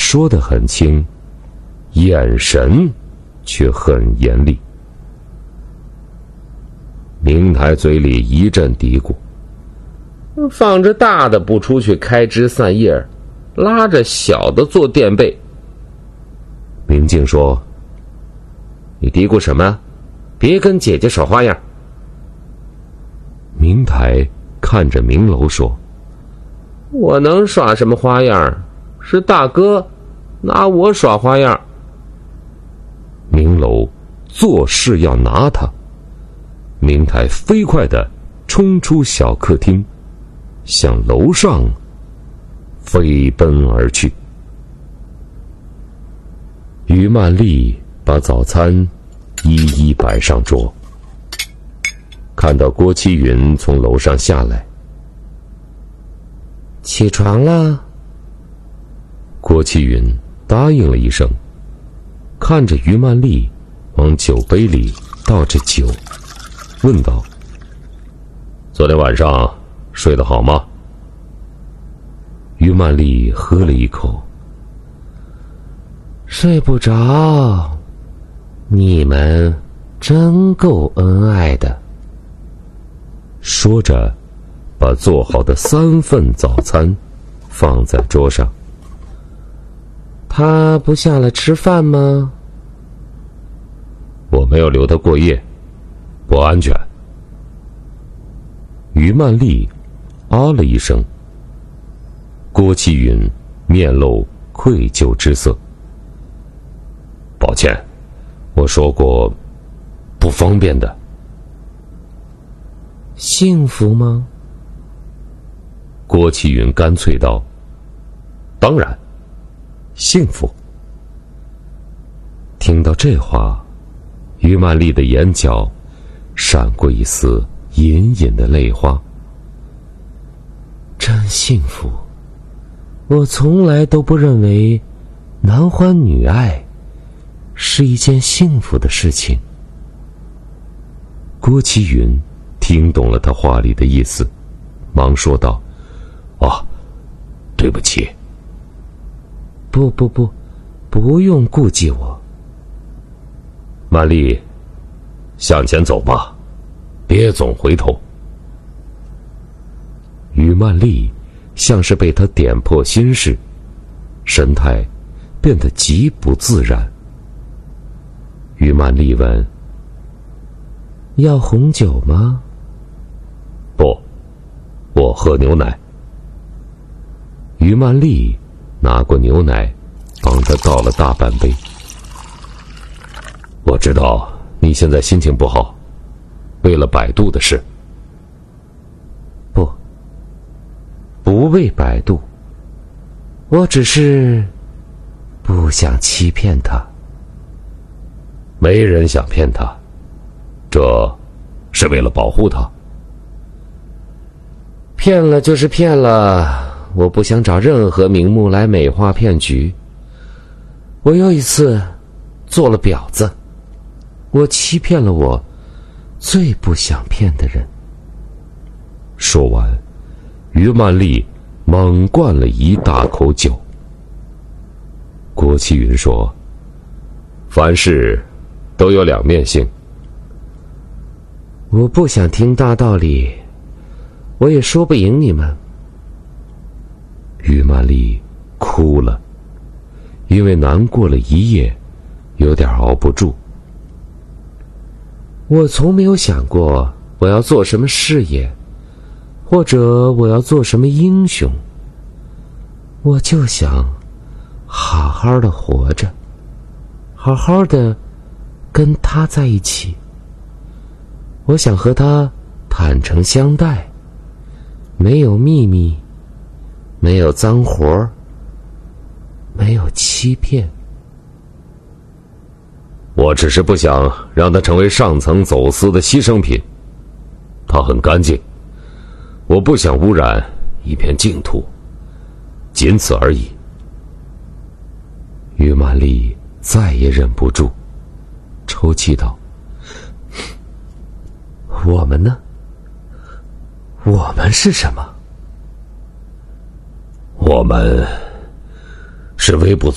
说得很轻，眼神却很严厉。明台嘴里一阵嘀咕， 放着大的不出去开枝散叶，拉着小的做垫背。 明镜说， 你嘀咕什么？别跟姐姐耍花样。 明台看着明楼说， 我能耍什么花样？是大哥拿我耍花样。 明楼做事要拿他，明台飞快地冲出小客厅，向楼上飞奔而去。于曼丽把早餐一一摆上桌，看到郭启云从楼上下来。 起床了？ 郭启云答应了一声，看着于曼丽往酒杯里倒着酒，问道，昨天晚上睡得好吗？于曼丽喝了一口， 睡不着，你们真够恩爱的。 说着把做好的3份早餐放在桌上。 他不下来吃饭吗？ 我没有留他过夜，不安全。于曼丽啊了一声，郭启云面露愧疚之色。抱歉，我说过不方便的。 幸福吗？ 郭启云干脆道，当然幸福。听到这话，于曼丽的眼角闪过一丝隐隐的泪花。 真幸福，我从来都不认为男欢女爱是一件幸福的事情。 郭启云听懂了他话里的意思，忙说道，对不起。 不用顾忌我。 曼丽，向前走吧，别总回头。于曼丽像是被他点破心事，神态变得极不自然。于曼丽问， 要红酒吗？ 不，我喝牛奶。于曼丽拿过牛奶，帮他倒了大半杯。我知道你现在心情不好，为了百度的事。 不为百度，我只是不想欺骗他。 没人想骗他，这是为了保护他。 骗了就是骗了，我不想找任何名目来美化骗局。我有一次做了婊子，我欺骗了我最不想骗的人。 说完，于曼丽猛灌了一大口酒。郭启云说，凡事都有两面性。 我不想听大道理，我也说不赢你们。 于曼丽哭了，因为难过了一夜，有点熬不住。 我从没有想过我要做什么事业，或者我要做什么英雄。我就想好好的活着，好好的跟他在一起。我想和他坦诚相待，没有秘密，没有脏活，没有欺骗。 我只是不想让他成为上层走私的牺牲品。他很干净，我不想污染一片净土，仅此而已。于曼丽再也忍不住，抽泣道： 我们呢？我们是什么？ 我们是微不